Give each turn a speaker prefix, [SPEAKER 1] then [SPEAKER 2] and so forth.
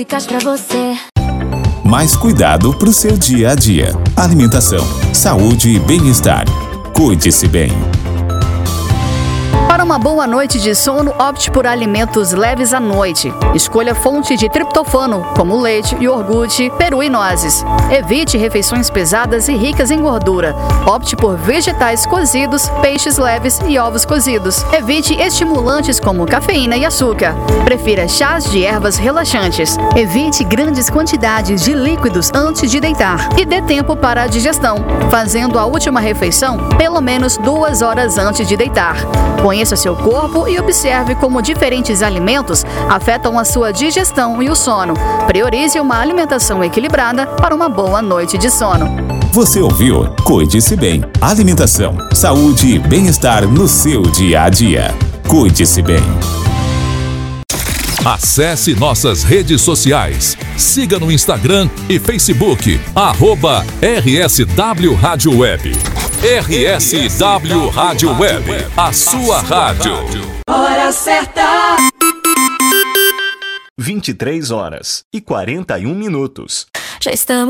[SPEAKER 1] Dicas pra você.
[SPEAKER 2] Mais cuidado pro seu dia a dia. Alimentação, saúde e bem-estar. Cuide-se bem.
[SPEAKER 3] Para uma boa noite de sono, opte por alimentos leves à noite. Escolha fonte de triptofano, como leite, iogurte, peru e nozes. Evite refeições pesadas e ricas em gordura. Opte por vegetais cozidos, peixes leves e ovos cozidos. Evite estimulantes como cafeína e açúcar. Prefira chás de ervas relaxantes. Evite grandes quantidades de líquidos antes de deitar. E dê tempo para a digestão, fazendo a última refeição pelo menos 2 horas antes de deitar. Conheça seu corpo e observe como diferentes alimentos afetam a sua digestão e o sono. Priorize uma alimentação equilibrada para uma boa noite de sono.
[SPEAKER 2] Você ouviu? Cuide-se bem. Alimentação, saúde e bem-estar no seu dia a dia. Cuide-se bem.
[SPEAKER 4] Acesse nossas redes sociais. Siga no Instagram e Facebook, @RSW Rádio Web. RSW Rádio Web, a sua rádio.
[SPEAKER 5] Hora certa.
[SPEAKER 6] 23h41.
[SPEAKER 1] Já estamos